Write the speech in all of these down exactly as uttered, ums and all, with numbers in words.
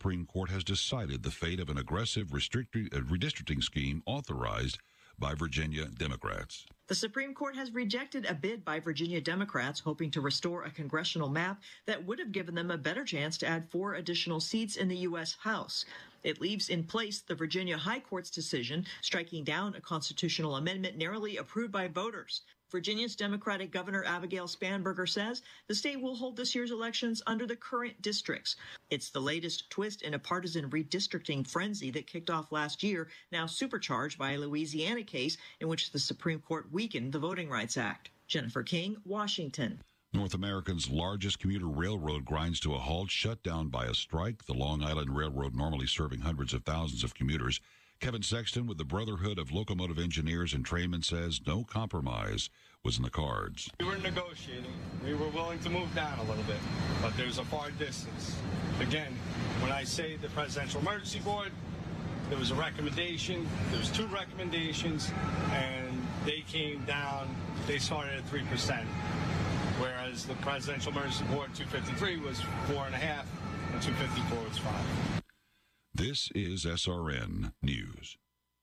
Supreme Court has decided the fate of an aggressive restricti- uh, redistricting scheme authorized by Virginia Democrats. The Supreme Court has rejected a bid by Virginia Democrats hoping to restore a congressional map that would have given them a better chance to add four additional seats in the U S House. It leaves in place the Virginia High Court's decision striking down a constitutional amendment narrowly approved by voters. Virginia's Democratic Governor Abigail Spanberger says the state will hold this year's elections under the current districts. It's the latest twist in a partisan redistricting frenzy that kicked off last year, now supercharged by a Louisiana case in which the Supreme Court weakened the Voting Rights Act. Jennifer King, Washington. North America's largest commuter railroad grinds to a halt, shut down by a strike. The Long Island Railroad, normally serving hundreds of thousands of commuters. Kevin Sexton with the Brotherhood of Locomotive Engineers and Trainmen says no compromise was in the cards. We were negotiating. We were willing to move down a little bit, but there's a far distance. Again, when I say the Presidential Emergency Board, there was a recommendation, there was two recommendations, and they came down, they started at three percent, whereas the Presidential Emergency Board two fifty-three was four and a half, and two fifty-four was five. This is S R N News.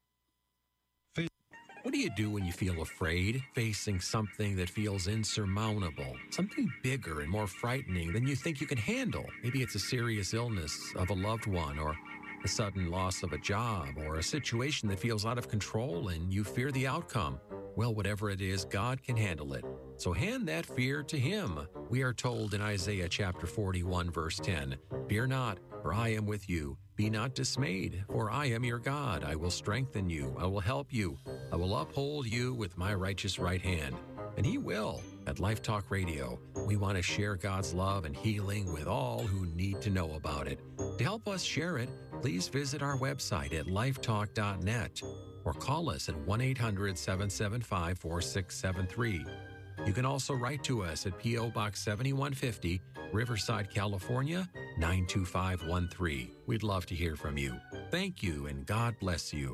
What do you do when you feel afraid, facing something that feels insurmountable, something bigger and more frightening than you think you can handle? Maybe it's a serious illness of a loved one, or the sudden loss of a job, or a situation that feels out of control and you fear the outcome. Well, whatever it is, God can handle it. So hand that fear to Him. We are told in Isaiah chapter forty-one, verse ten, "Fear not, for I am with you. Be not dismayed, for I am your God. I will strengthen you. I will help you. I will uphold you with my righteous right hand." And He will. At Life Talk Radio, we want to share God's love and healing with all who need to know about it. To help us share it, please visit our website at lifetalk dot net or call us at one eight hundred, seven seven five, four six seven three. You can also write to us at P O Box seventy-one fifty, Riverside, California, nine two five one three. We'd love to hear from you. Thank you, and God bless you.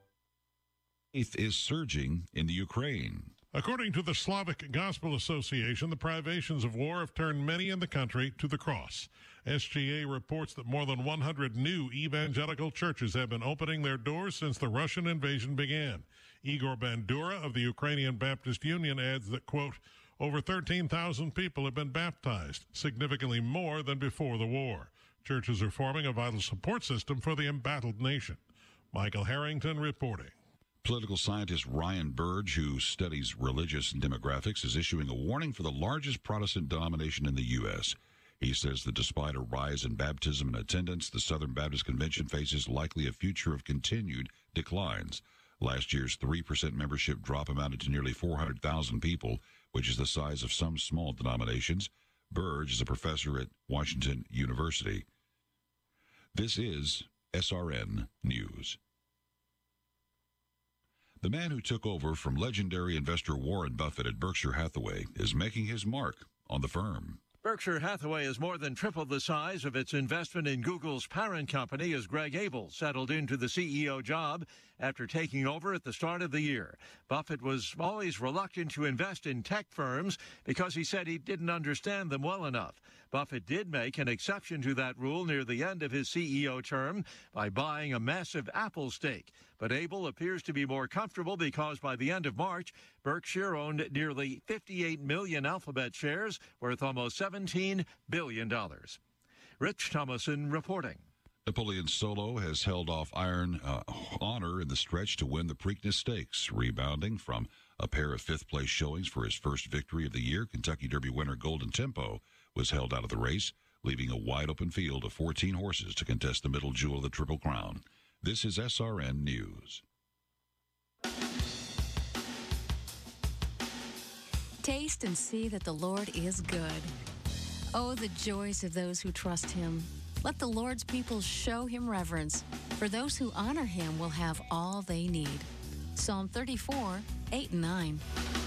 Faith is surging in the Ukraine. According to the Slavic Gospel Association, the privations of war have turned many in the country to the cross. S G A reports that more than one hundred new evangelical churches have been opening their doors since the Russian invasion began. Igor Bandura of the Ukrainian Baptist Union adds that, quote, over thirteen thousand people have been baptized, significantly more than before the war. Churches are forming a vital support system for the embattled nation. Michael Harrington reporting. Political scientist Ryan Burge, who studies religious demographics, is issuing a warning for the largest Protestant denomination in the U S He says that despite a rise in baptism and attendance, the Southern Baptist Convention faces likely a future of continued declines. Last year's three percent membership drop amounted to nearly four hundred thousand people, which is the size of some small denominations. Burge is a professor at Washington University. This is S R N News. The man who took over from legendary investor Warren Buffett at Berkshire Hathaway is making his mark on the firm. Berkshire Hathaway has more than tripled the size of its investment in Google's parent company as Greg Abel settled into the C E O job after taking over at the start of the year. Buffett was always reluctant to invest in tech firms because he said he didn't understand them well enough. Buffett did make an exception to that rule near the end of his C E O term by buying a massive Apple stake. But Abel appears to be more comfortable because by the end of March, Berkshire owned nearly fifty-eight million Alphabet shares worth almost seventeen billion dollars. Rich Thomason reporting. Napoleon Solo has held off Iron uh, Honor in the stretch to win the Preakness Stakes, rebounding from a pair of fifth-place showings for his first victory of the year. Kentucky Derby winner Golden Tempo was held out of the race, leaving a wide-open field of fourteen horses to contest the middle jewel of the Triple Crown. This is S R N News. Taste and see that the Lord is good. Oh, the joys of those who trust Him. Let the Lord's people show Him reverence, for those who honor Him will have all they need. Psalm thirty-four, eight and nine.